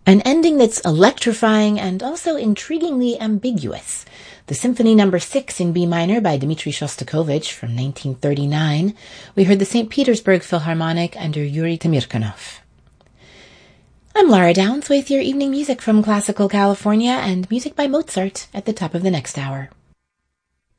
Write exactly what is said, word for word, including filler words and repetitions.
An ending that's electrifying and also intriguingly ambiguous. The Symphony Number six in B minor by Dmitri Shostakovich from nineteen thirty-nine. We heard the Saint Petersburg Philharmonic under Yuri Tamirkanov. I'm Lara Downs with your evening music from Classical California and music by Mozart at the top of the next hour.